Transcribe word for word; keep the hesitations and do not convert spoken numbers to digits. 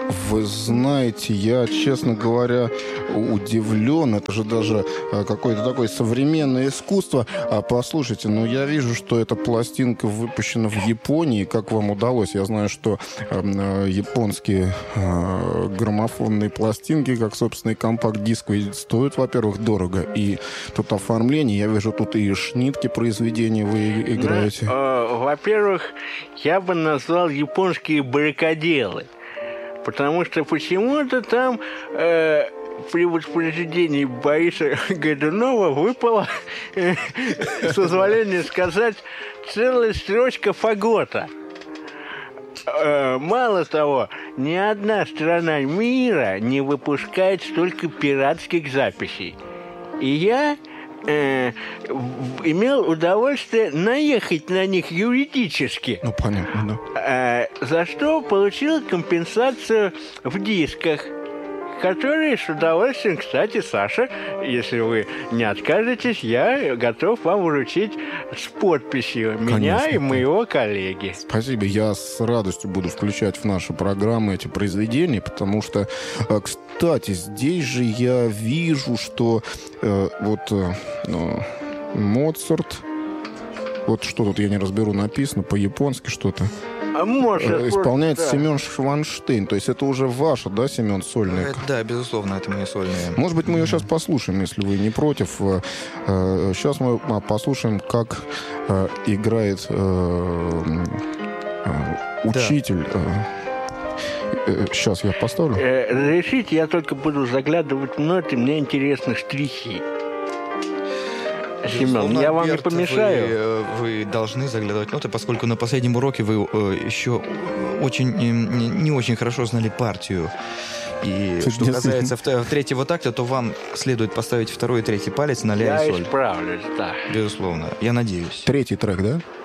Вы знаете, я, честно говоря, удивлен. Это же даже какое-то такое современное искусство. А послушайте, ну я вижу, что эта пластинка выпущена в Японии. Как вам удалось? Я знаю, что э, японские э, граммофонные пластинки, как, собственно, и компакт-диск, стоят, во-первых, дорого. И тут оформление. Я вижу, тут и шнитки произведения вы играете. Ну, э, во-первых, я бы назвал японские баррикаделы. Потому что почему-то там э, при воспроизведении Бориса Годунова выпала, э, с позволения сказать, целая строчка фагота. Э, мало того, ни одна страна мира не выпускает столько пиратских записей. И я э, имел удовольствие наехать на них юридически. Ну, понятно, да. Э, за что получил компенсацию в дисках, которые с удовольствием, кстати, Саша, если вы не откажетесь, я готов вам вручить с подписью меня. Конечно. И моего коллеги. Спасибо. Я с радостью буду включать в наши программы эти произведения, потому что, кстати, здесь же я вижу, что э, вот э, Моцарт, вот что тут я не разберу, написано по-японски что-то. А может, исполняет да. Семен Шванштейн. То есть это уже ваша, да, Семен, сольная? Да, безусловно, это мои сольные. Может быть, мы ее сейчас послушаем, если вы не против. Сейчас мы послушаем, как играет учитель. Да. Сейчас я поставлю. Разрешите, я только буду заглядывать в ноты, мне интересны штрихи. Семен, я вам Альберт, не помешаю? Вы, вы должны заглядывать ноты, поскольку на последнем уроке вы э, еще очень не, не очень хорошо знали партию. И что касается в, третьего такта, то вам следует поставить второй и третий палец на ля и соль. Я исправлюсь, да. Безусловно. Я надеюсь. Третий трек, да?